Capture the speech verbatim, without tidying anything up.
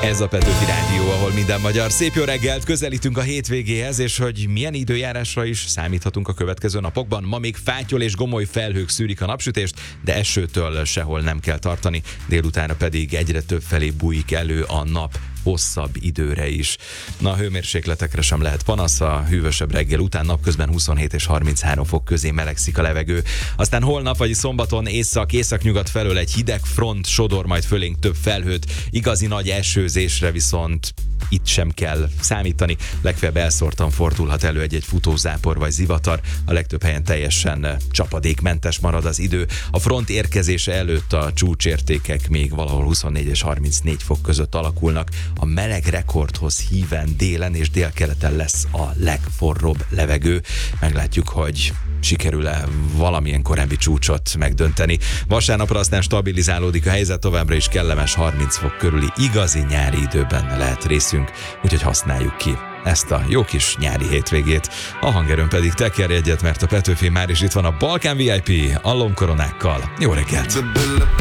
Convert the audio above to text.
Ez a Petőfi Rádió, ahol minden magyar. Szép jó reggelt, közelítünk a hétvégéhez, és hogy milyen időjárásra is számíthatunk a következő napokban. Ma még fátyol és gomoly felhők szűrik a napsütést, de esőtől sehol nem kell tartani. Délutánra pedig egyre több felé bújik elő a nap, hosszabb időre is. Na, a hőmérsékletekre sem lehet panasz, a hűvösebb reggel után napközben huszonhét és harminchárom fok közé melegszik a levegő. Aztán holnap, vagyis szombaton észak-északnyugat felől egy hideg front sodor majd fölénk több felhőt, igazi nagy esőzésre viszont itt sem kell számítani, legfeljebb elszórtan fordulhat elő egy-egy futózápor vagy zivatar, a legtöbb helyen teljesen csapadékmentes marad az idő. A front érkezése előtt a csúcsértékek még valahol huszonnégy és harmincnégy fok között alakulnak. A meleg rekordhoz híven délen és délkeleten lesz a legforróbb levegő. Meglátjuk, hogy sikerül-e valamilyen korábbi csúcsot megdönteni. Vasárnapra aztán stabilizálódik a helyzet, továbbra is kellemes harminc fok körüli igazi nyári időben lehet részünk, úgyhogy használjuk ki ezt a jó kis nyári hétvégét. A hangerőn pedig tekerj egyet, mert a Petőfi már is itt van a Balkán vé i pé, a lomkoronákkal. Jó reggelt!